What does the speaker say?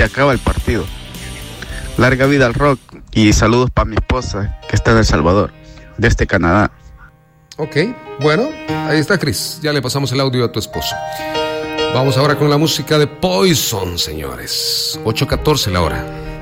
acaba el partido. Larga vida al rock y saludos para mi esposa que está en El Salvador, desde Canadá. Ok, bueno, ahí está Chris, ya le pasamos el audio a tu esposo. Vamos ahora con la música de Poison, señores. 8:14 la hora.